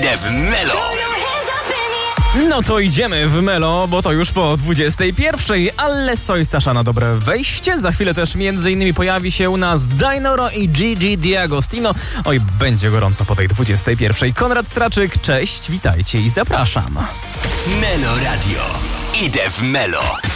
Idę w Melo. No to idziemy w Melo, bo to już po 21, ale Sojstasza na dobre wejście. Za chwilę też m.in. pojawi się u nas Dynoro i Gigi D'Agostino. Oj, będzie gorąco po tej 21. Konrad Traczyk, cześć, witajcie i zapraszam. Melo Radio. Idę w Melo.